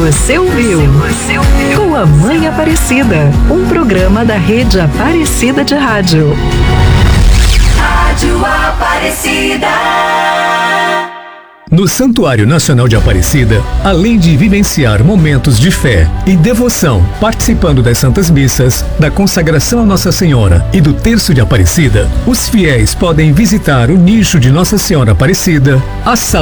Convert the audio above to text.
Você ouviu Com a Mãe Aparecida, um programa da Rede Aparecida de Rádio. Rádio Aparecida. No Santuário Nacional de Aparecida, além de vivenciar momentos de fé e devoção, participando das Santas Missas, da consagração a Nossa Senhora e do Terço de Aparecida, os fiéis podem visitar o nicho de Nossa Senhora Aparecida, a